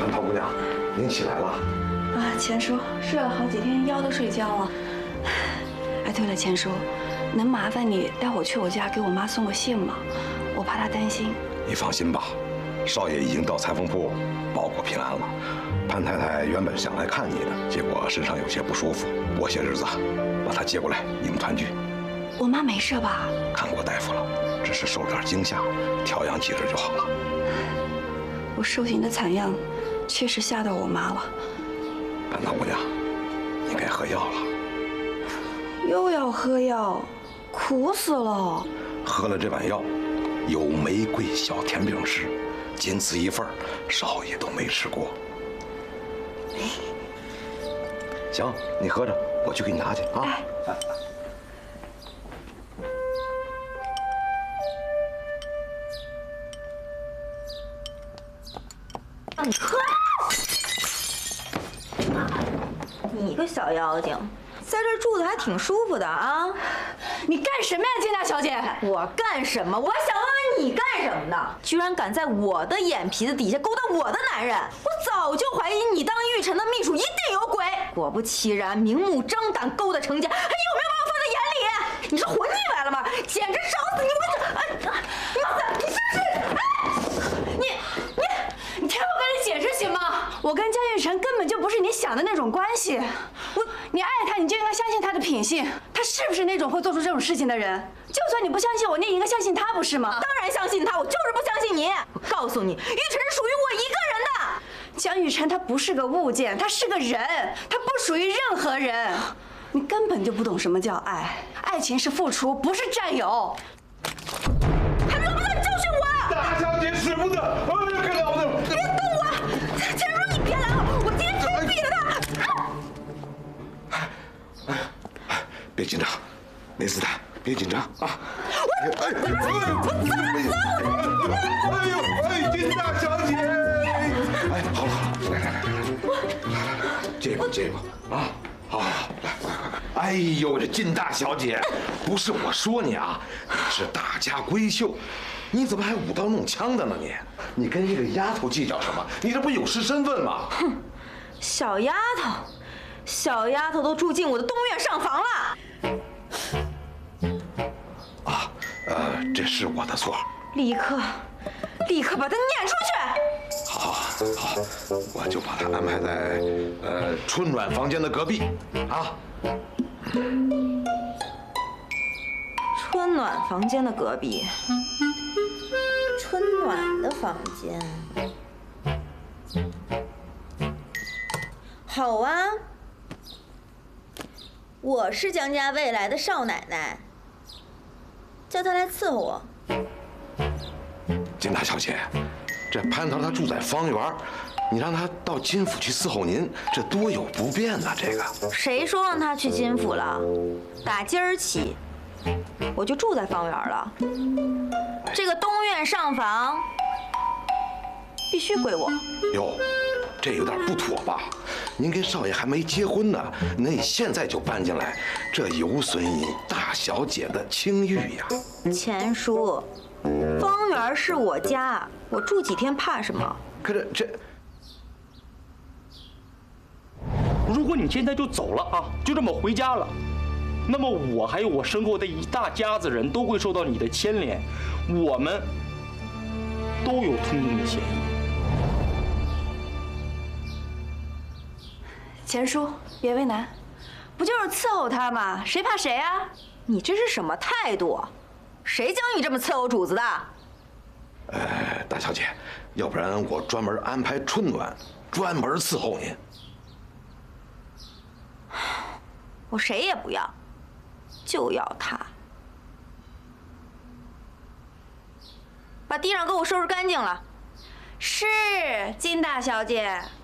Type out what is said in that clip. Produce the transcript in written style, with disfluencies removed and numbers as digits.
陶姑娘，您起来了。 啊，钱叔，睡了好几天，腰都睡僵了。哎，对了，钱叔，能麻烦你带我去我家给我妈送个信吗？我怕她担心。 你放心吧，少爷已经到裁缝铺报过平安了。潘太太原本想来看你的，结果身上有些不舒服，过些日子把她接过来，你们团聚。 我妈没事吧？ 看过大夫了，只是受了点惊吓，调养几日就好了。 我受刑的惨样，确实吓到我妈了。 潘大姑娘，你该喝药了。 又要喝药，苦死了。 喝了这碗药，有玫瑰小甜饼吃，仅此一份，少爷都没吃过。行，你喝着，我去给你拿去啊。哎你喝！你个小妖精，在这住的还挺舒服的啊！ 你干什么呀，金大小姐？ 我干什么？我想问问你干什么呢？居然敢在我的眼皮子底下勾搭我的男人！我早就怀疑你当玉宸的秘书一定有鬼。果不其然，明目张胆勾搭程家，还有没有把我放在眼里？你是混进来了吗？简直烧死你！你是不是？ 你听我跟你解释行吗？我跟江玉宸根本就不是你想的那种关系。你爱他，你就应该相信他的品性。他是不是那种会做出这种事情的人？就算你不相信我，你也应该相信他，不是吗？ 当然相信他，我就是不相信你。我告诉你，玉宸是属于我一个人的。 江玉宸他不是个物件，他是个人，他不属于任何人。你根本就不懂什么叫爱，爱情是付出，不是占有。 还轮不到你教训我！ 大小姐使不得，可了不得！ 别动我！钱叔，你别来了，我今天非毙了他！ 别紧张，没事的，别紧张啊！ 金大小姐！ 哎，好了，来，这个啊，好，来，快！ 哎呦，这金大小姐，不是我说你啊，你是大家闺秀，你怎么还舞刀弄枪的呢？你跟一个丫头计较什么？你这不有失身份吗？ 哼，小丫头都住进我的东院上房了。 啊，这是我的错。 立刻把他撵出去！ 好，我就把他安排在春暖房间的隔壁啊。 春暖房间的隔壁，春暖的房间，好啊！我是江家未来的少奶奶，叫她来伺候我。 金大小姐，这蟠桃他住在方圆，你让他到金府去伺候您，这多有不便呐！这个谁说让他去金府了？打今儿起，我就住在方圆了。这个东院上房必须归我。 哟，这有点不妥吧？您跟少爷还没结婚呢，那你现在就搬进来，这有损你大小姐的清誉呀。 钱叔，方圆是我家，我住几天怕什么？ 可这， 如果你现在就走了啊，就这么回家了，那么我还有我身后的一大家子人都会受到你的牵连，我们都有通共的嫌疑。 钱叔，别为难，不就是伺候他吗？谁怕谁啊？ 你这是什么态度？谁教你这么伺候主子的？ 大小姐，要不然我专门安排春暖，专门伺候您。 我谁也不要，就要他。把地上给我收拾干净了。 是，金大小姐。